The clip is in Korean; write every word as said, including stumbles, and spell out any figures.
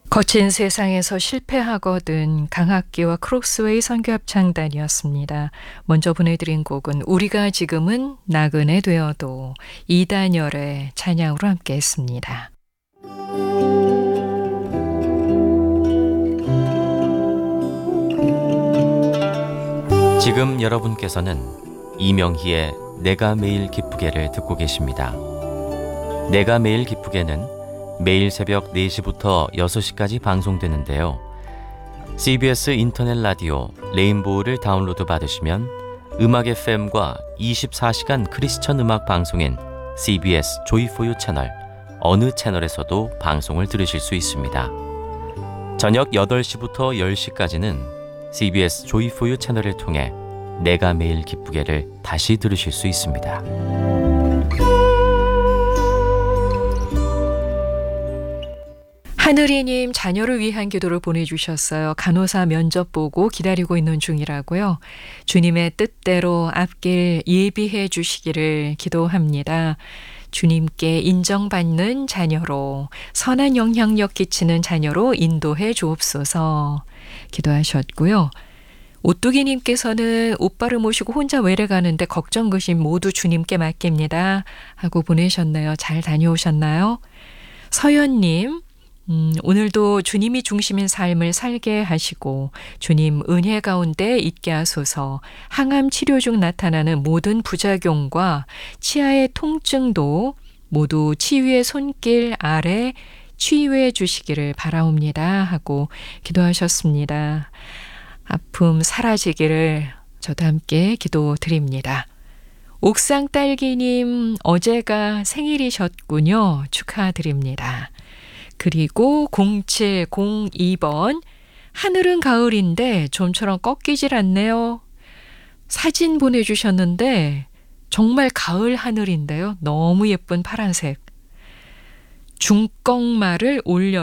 거친 세상에서 실패하거든 강학기와 크록스웨이 선교합창단이었습니다. 먼저 보내드린 곡은 우리가 지금은 나그네 되어도 이단열의 찬양으로 함께했습니다. 지금 여러분께서는 이명희의 내가 매일 기쁘게를 듣고 계십니다. 내가 매일 기쁘게는 매일 새벽 네 시부터 여섯 시까지 방송되는데요. 씨비에스 인터넷 라디오 레인보우를 다운로드 받으시면 음악 에프엠과 이십사 시간 크리스천 음악 방송인 씨비에스 조이포유 채널 어느 채널에서도 방송을 들으실 수 있습니다. 저녁 여덟 시부터 열 시까지는 씨비에스 조이포유 채널을 통해 내가 매일 기쁘게를 다시 들으실 수 있습니다. 하늘이님 자녀를 위한 기도를 보내주셨어요. 간호사 면접 보고 기다리고 있는 중이라고요. 주님의 뜻대로 앞길 예비해 주시기를 기도합니다. 주님께 인정받는 자녀로 선한 영향력 끼치는 자녀로 인도해 주옵소서 기도하셨고요. 오뚜기님께서는 오빠를 모시고 혼자 외래 가는데 걱정 근심 모두 주님께 맡깁니다 하고 보내셨네요. 잘 다녀오셨나요? 서연님 음, 오늘도 주님이 중심인 삶을 살게 하시고 주님 은혜 가운데 있게 하소서. 항암 치료 중 나타나는 모든 부작용과 치아의 통증도 모두 치유의 손길 아래 치유해 주시기를 바라옵니다 하고 기도하셨습니다. 아픔 사라지기를 저도 함께 기도드립니다. 옥상 딸기님 어제가 생일이셨군요. 축하드립니다. 그리고 공칠공이 번 하늘은 가을인데 좀처럼 꺾이질 않네요. 사진 보내주셨는데 정말 가을 하늘인데요. 너무 예쁜 파란색. 중꺾말을 올려